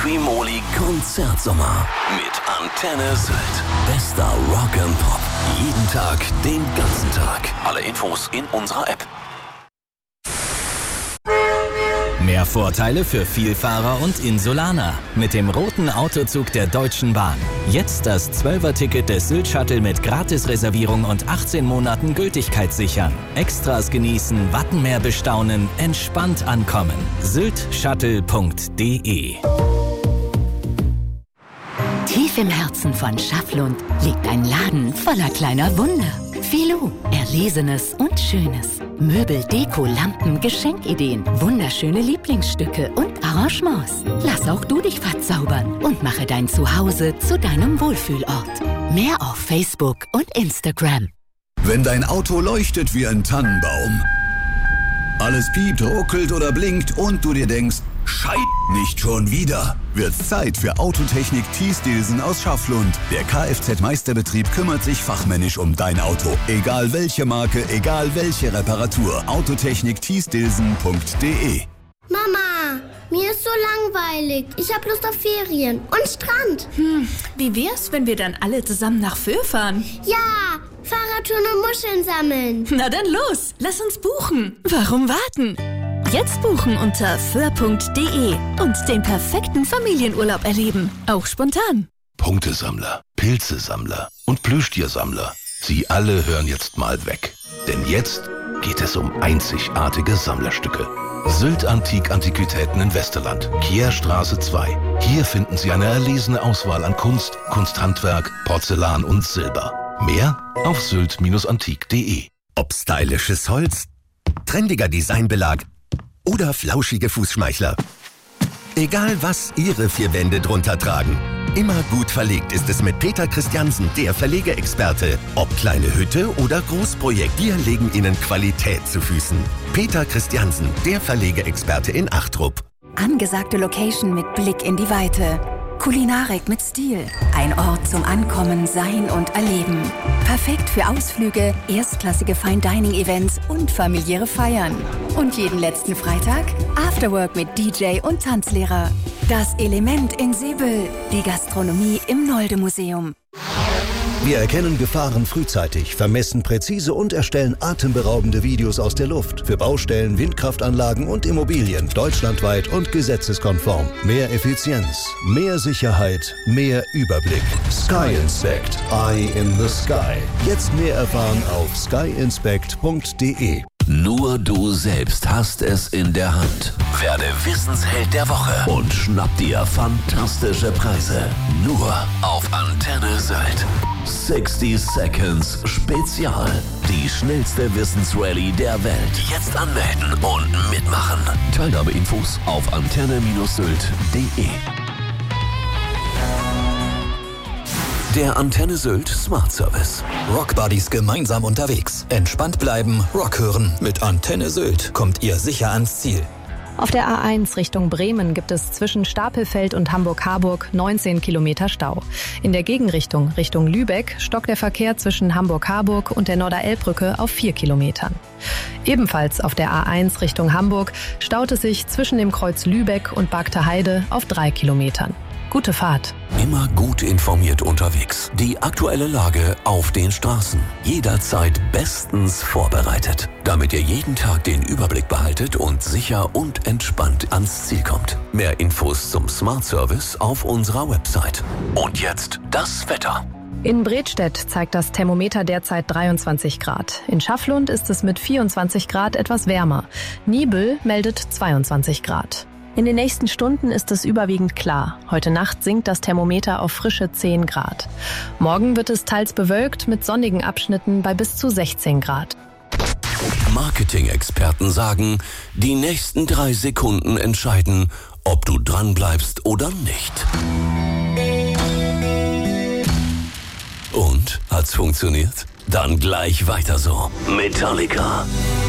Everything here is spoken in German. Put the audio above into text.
Quimoli Konzertsommer mit Antenne Sylt. Bester Rock and Pop. Jeden Tag, den ganzen Tag. Alle Infos in unserer App. Mehr Vorteile für Vielfahrer und Insulaner. Mit dem roten Autozug der Deutschen Bahn. Jetzt das 12er-Ticket des Sylt-Shuttle mit Gratisreservierung und 18 Monaten Gültigkeit sichern. Extras genießen, Wattenmeer bestaunen, entspannt ankommen. syltshuttle.de. Tief im Herzen von Schafflund liegt ein Laden voller kleiner Wunder. Filou, Erlesenes und Schönes. Möbel, Deko, Lampen, Geschenkideen, wunderschöne Lieblingsstücke und Arrangements. Lass auch du dich verzaubern und mache dein Zuhause zu deinem Wohlfühlort. Mehr auf Facebook und Instagram. Wenn dein Auto leuchtet wie ein Tannenbaum, alles piept, ruckelt oder blinkt und du dir denkst, Scheiße, nicht schon wieder, wird's Zeit für Autotechnik Thiesdelsen aus Schafflund. Der Kfz-Meisterbetrieb kümmert sich fachmännisch um dein Auto. Egal welche Marke, egal welche Reparatur. Autotechnikthiesdelsen.de. Mama, mir ist so langweilig. Ich hab Lust auf Ferien und Strand. Wie wär's, wenn wir dann alle zusammen nach Föhr fahren? Ja, Fahrradtouren und Muscheln sammeln. Na dann los, lass uns buchen. Warum warten? Jetzt buchen unter föhr.de und den perfekten Familienurlaub erleben. Auch spontan. Punktesammler, Pilzesammler und Plüschtiersammler. Sie alle hören jetzt mal weg. Denn jetzt geht es um einzigartige Sammlerstücke. Sylt Antiquitäten in Westerland, Kierstraße 2. Hier finden Sie eine erlesene Auswahl an Kunst, Kunsthandwerk, Porzellan und Silber. Mehr auf sylt-antik.de. Ob stylisches Holz, trendiger Designbelag oder flauschige Fußschmeichler. Egal was Ihre vier Wände drunter tragen. Immer gut verlegt ist es mit Peter Christiansen, der Verlegeexperte. Ob kleine Hütte oder Großprojekt, wir legen Ihnen Qualität zu Füßen. Peter Christiansen, der Verlegeexperte in Achtrup. Angesagte Location mit Blick in die Weite. Kulinarik mit Stil. Ein Ort zum Ankommen, Sein und Erleben. Perfekt für Ausflüge, erstklassige Fine-Dining-Events und familiäre Feiern. Und jeden letzten Freitag Afterwork mit DJ und Tanzlehrer. Das Element in Seebüll. Die Gastronomie im Nolde-Museum. Wir erkennen Gefahren frühzeitig, vermessen präzise und erstellen atemberaubende Videos aus der Luft. Für Baustellen, Windkraftanlagen und Immobilien. Deutschlandweit und gesetzeskonform. Mehr Effizienz, mehr Sicherheit, mehr Überblick. Sky Inspect. Eye in the Sky. Jetzt mehr erfahren auf skyinspect.de. Nur du selbst hast es in der Hand. Werde Wissensheld der Woche und schnapp dir fantastische Preise. Nur auf Antenne Sylt. 60 Seconds Spezial. Die schnellste Wissensrallye der Welt. Jetzt anmelden und mitmachen. Teilnahmeinfos auf antenne-sylt.de. Der Antenne Sylt Smart Service. Rockbuddies gemeinsam unterwegs. Entspannt bleiben, Rock hören. Mit Antenne Sylt kommt ihr sicher ans Ziel. Auf der A1 Richtung Bremen gibt es zwischen Stapelfeld und Hamburg-Harburg 19 Kilometer Stau. In der Gegenrichtung Richtung Lübeck stockt der Verkehr zwischen Hamburg-Harburg und der Norderelbbrücke auf 4 Kilometern. Ebenfalls auf der A1 Richtung Hamburg staut es sich zwischen dem Kreuz Lübeck und Bagter Heide auf 3 Kilometern. Gute Fahrt. Immer gut informiert unterwegs. Die aktuelle Lage auf den Straßen. Jederzeit bestens vorbereitet. Damit ihr jeden Tag den Überblick behaltet und sicher und entspannt ans Ziel kommt. Mehr Infos zum Smart Service auf unserer Website. Und jetzt das Wetter. In Bredstedt zeigt das Thermometer derzeit 23 Grad. In Schafflund ist es mit 24 Grad etwas wärmer. Nibel meldet 22 Grad. In den nächsten Stunden ist es überwiegend klar. Heute Nacht sinkt das Thermometer auf frische 10 Grad. Morgen wird es teils bewölkt mit sonnigen Abschnitten bei bis zu 16 Grad. Marketing-Experten sagen, die nächsten 3 Sekunden entscheiden, ob du dranbleibst oder nicht. Und? Hat's funktioniert? Dann gleich weiter so. Metallica.